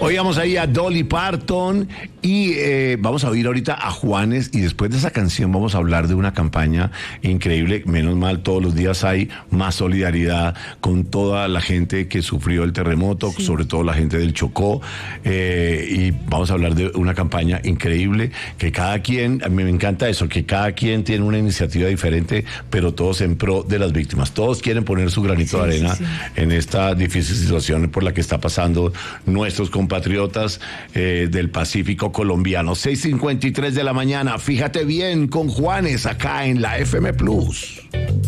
Oígamos ahí a Dolly Parton y vamos a oír ahorita a Juanes, y después de esa canción vamos a hablar de una campaña increíble. Menos mal, todos los días hay más solidaridad con toda la gente que sufrió el terremoto, sí, sobre todo la gente del Chocó, y vamos a hablar de una campaña increíble que cada quien, a mí me encanta eso, que cada quien tiene una iniciativa diferente, pero todos en pro de las víctimas. Todos quieren poner su granito de arena en esta difícil situación por la que está pasando nuestros compatriotas del Pacífico colombiano. 6:53 de la mañana. Fíjate bien con Juanes acá en la FM Plus.